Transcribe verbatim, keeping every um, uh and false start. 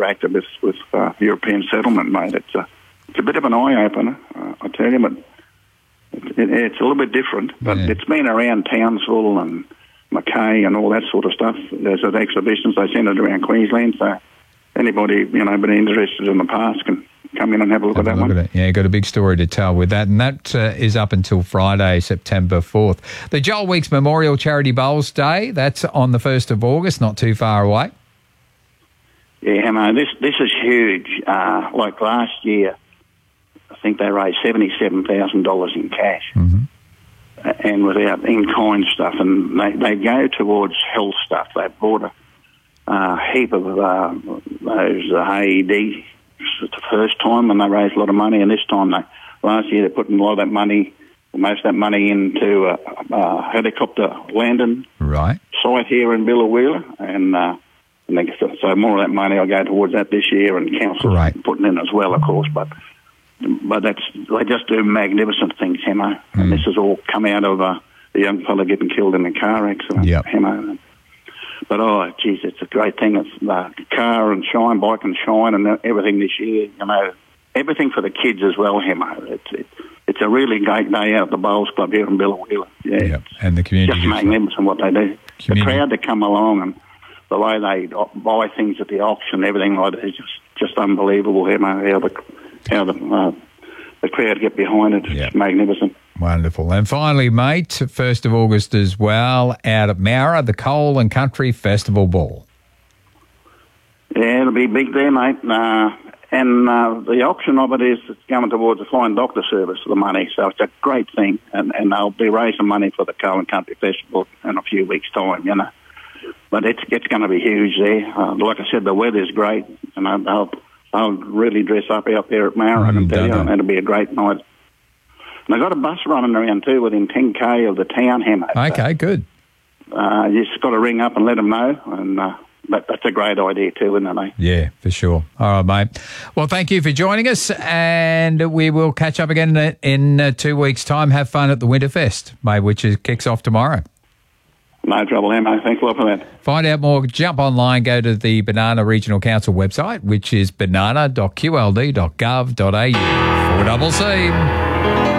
interacted with with uh, European settlement, mate. It's a it's a bit of an eye opener, uh, I tell you, but it, it, it's a little bit different. But yeah. It's been around Townsville and Mackay and all that sort of stuff. There's those exhibitions they send it around Queensland, so anybody you know been interested in the past can come in and have a look have at that a look one. At it. Yeah, got a big story to tell with that, and that uh, is up until Friday, September fourth. The Joel Weeks Memorial Charity Bowls Day, that's on the first of August, not too far away. Yeah, Hamo, this this is huge. Uh, like last year, I think they raised seventy-seven thousand dollars in cash. Mm-hmm. And without in-kind stuff, and they, they go towards health stuff. They bought a uh, heap of uh, those uh, A E D the first time, and they raised a lot of money. And this time, they last year, they're putting a lot of that money, most of that money, into a, a helicopter landing right. site here in Billawheeler, and uh, and they, so more of that money will go towards that this year, and council right. putting in as well, of course, but. But that's they just do magnificent things, Hemo. Mm. And this has all come out of uh, the young fella getting killed in a car accident, yep. Hemo. But, oh, geez, it's a great thing. It's uh, car and shine, bike and shine and everything this year, you know. Everything for the kids as well, Hemo. It's it, it's a really great day out at the Bowls Club here in Billawheeler. Yeah, yep. And the community. Just magnificent what they do. Community. The crowd that come along and the way they buy things at the auction, everything like that is just, just unbelievable, Hemo, how the... How the, uh, the crowd get behind it. Yep. It's magnificent. Wonderful. And finally, mate, first of August as well, out at Mara, the Coal and Country Festival Ball. Yeah, it'll be big there, mate. Uh, and uh, the option of it is it's going towards the Flying Doctor Service, the money. So it's a great thing. And, and they'll be raising money for the Coal and Country Festival in a few weeks' time, you know. But it's, it's going to be huge there. Uh, like I said, the weather's great. And I, they'll... I'll really dress up out there at Mara, I can mm, tell you, and it'll be a great night. And they've got a bus running around too within ten K of the town, Hemo. Okay, so, good. Uh, you just got to ring up and let them know, and uh, that, that's a great idea too, isn't it, eh? Yeah, for sure. All right, mate. Well, thank you for joining us, and we will catch up again in, in uh, two weeks' time. Have fun at the Winterfest, mate, which is, kicks off tomorrow. No trouble, Hemo. Thanks a lot for that. Find out more, jump online, go to the Banana Regional Council website, which is banana dot q l d dot gov dot a u. four C C.